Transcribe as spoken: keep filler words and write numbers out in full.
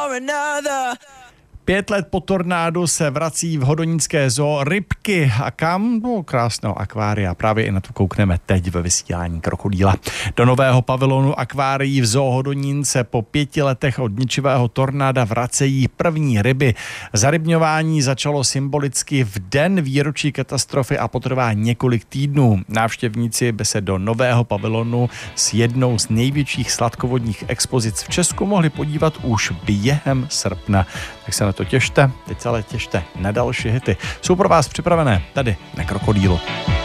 for another. Pět let po tornádu se vrací v hodonínské zoo rybky. A kam? No, krásného akvária. Právě i na to koukneme teď ve vysílání Krokodýla. Do nového pavilonu akvárií v zoo Hodonín se po pěti letech od ničivého tornáda vracejí první ryby. Zarybňování začalo symbolicky v den výročí katastrofy a potrvá několik týdnů. Návštěvníci by se do nového pavilonu s jednou z největších sladkovodních expozic v Česku mohli podívat už během srpna. Tak se na to těšte, teď se ale těšte na další hity. Jsou pro vás připravené tady na Krokodýlu.